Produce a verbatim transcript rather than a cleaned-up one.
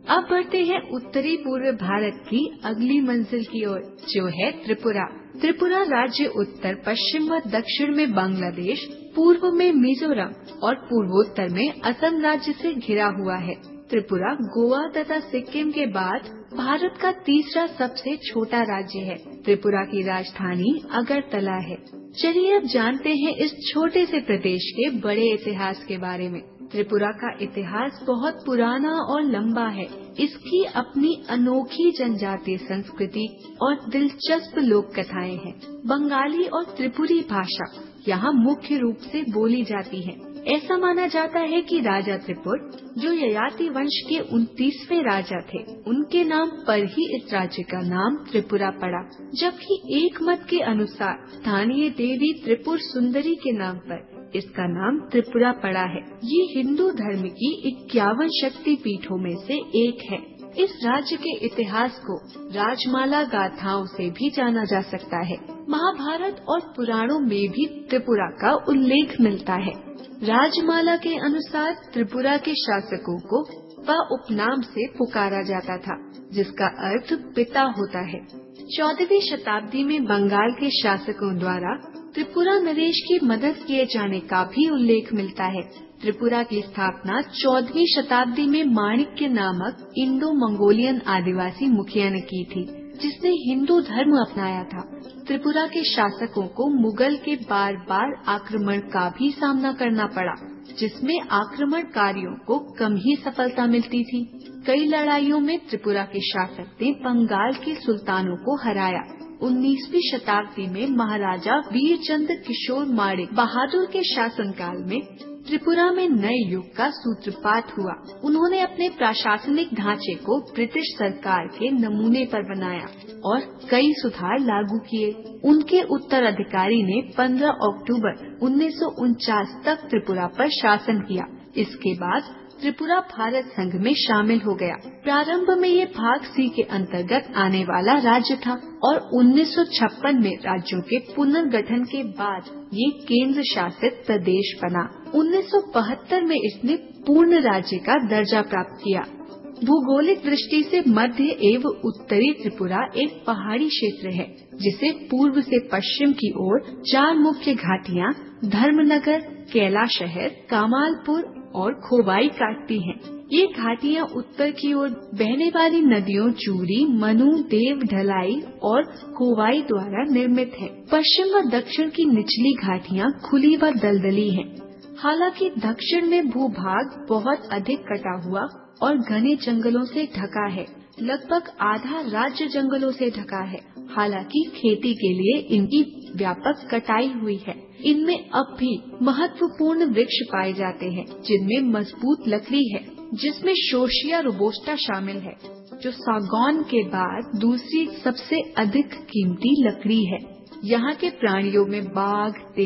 अब बढ़ते हैं उत्तरी पूर्व भारत की अगली मंजिल की ओर, जो है त्रिपुरा। त्रिपुरा राज्य उत्तर पश्चिम व दक्षिण में बांग्लादेश, पूर्व में मिजोरम और पूर्वोत्तर में असम राज्य से घिरा हुआ है। त्रिपुरा गोवा तथा सिक्किम के बाद भारत का तीसरा सबसे छोटा राज्य है। त्रिपुरा की राजधानी अगरतला है। चलिए अब जानते हैं इस छोटे से प्रदेश के बड़े इतिहास के बारे में। त्रिपुरा का इतिहास बहुत पुराना और लंबा है। इसकी अपनी अनोखी जनजातीय संस्कृति और दिलचस्प लोक कथाएं हैं। बंगाली और त्रिपुरी भाषा यहाँ मुख्य रूप से बोली जाती है। ऐसा माना जाता है कि राजा त्रिपुर, जो ययाति वंश के उनतीसवें राजा थे, उनके नाम पर ही इस राज्य का नाम त्रिपुरा पड़ा। जबकि एक मत के अनुसार स्थानीय देवी त्रिपुर सुंदरी के नाम पर इसका नाम त्रिपुरा पड़ा है। ये हिंदू धर्म की इक्यावन शक्ति पीठों में से एक है। इस राज्य के इतिहास को राजमाला गाथाओं से भी जाना जा सकता है। महाभारत और पुराणों में भी त्रिपुरा का उल्लेख मिलता है। राजमाला के अनुसार त्रिपुरा के शासकों को व उपनाम से पुकारा जाता था, जिसका अर्थ पिता होता है। चौदहवीं शताब्दी में बंगाल के शासकों द्वारा त्रिपुरा नरेश की मदद किए जाने का भी उल्लेख मिलता है। त्रिपुरा की स्थापना चौदहवीं शताब्दी में माणिक्य नामक इंडो मंगोलियन आदिवासी मुखिया ने की थी, जिसने हिंदू धर्म अपनाया था। त्रिपुरा के शासकों को मुगल के बार बार आक्रमण का भी सामना करना पड़ा, जिसमें आक्रमणकारियों को कम ही सफलता मिलती थी। कई लड़ाइयों में त्रिपुरा के शासक ने बंगाल के सुल्तानों को हराया। उन्नीसवीं शताब्दी में महाराजा वीरचंद्र किशोर माणिक बहादुर के शासनकाल में त्रिपुरा में नए युग का सूत्रपात हुआ। उन्होंने अपने प्रशासनिक ढांचे को ब्रिटिश सरकार के नमूने पर बनाया और कई सुधार लागू किए। उनके उत्तराधिकारी ने पंद्रह अक्टूबर उन्नीस सौ उनचास तक त्रिपुरा पर शासन किया। इसके बाद त्रिपुरा भारत संघ में शामिल हो गया। प्रारंभ में ये भाग सी के अंतर्गत आने वाला राज्य था और उन्नीस सौ छप्पन में राज्यों के पुनर्गठन के बाद ये केंद्र शासित प्रदेश बना। उन्नीस सौ बहत्तर में इसने पूर्ण राज्य का दर्जा प्राप्त किया। भौगोलिक दृष्टि से मध्य एवं उत्तरी त्रिपुरा एक पहाड़ी क्षेत्र है, जिसे पूर्व से पश्चिम की ओर चार मुख्य घाटियाँ धर्मनगर, कैलाश शहर, कामालपुर और खोवाई काटती हैं। ये घाटियाँ उत्तर की ओर बहने वाली नदियों चूरी, मनु, देव, ढलाई और खोवाई द्वारा निर्मित हैं। पश्चिम व दक्षिण की निचली घाटियाँ खुली व दलदली हैं। हालांकि दक्षिण में भूभाग बहुत अधिक कटा हुआ और घने जंगलों से ढका है। लगभग आधा राज्य जंगलों से ढका है। हालांकि खेती के लिए इनकी व्यापक कटाई हुई है। इनमें अब भी महत्वपूर्ण वृक्ष पाए जाते हैं, जिनमें मजबूत लकड़ी है, जिसमें शोशिया रोबोस्टा शामिल है, जो सागौन के बाद दूसरी सबसे अधिक कीमती लकड़ी है। यहाँ के प्राणियों में बाघ,